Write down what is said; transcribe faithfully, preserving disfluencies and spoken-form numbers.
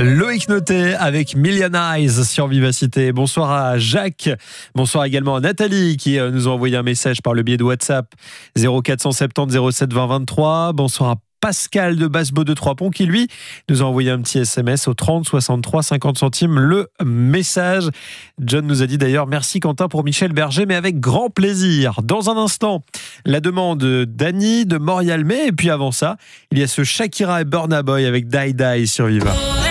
Loïc Notet avec Million Eyes sur Vivacité. Bonsoir à Jacques. Bonsoir également à Nathalie qui nous a envoyé un message par le biais de WhatsApp zéro quatre cent soixante-dix zéro sept vingt vingt-trois. Bonsoir à Pascal de Basse-Baux de Trois-Ponts qui lui nous a envoyé un petit S M S au trente soixante-trois cinquante centimes le message. John nous a dit d'ailleurs merci Quentin pour Michel Berger, mais avec grand plaisir. Dans un instant, la demande d'Annie de Morialmé, et puis avant ça, il y a ce Shakira et Burna Boy avec Die Die sur Viva.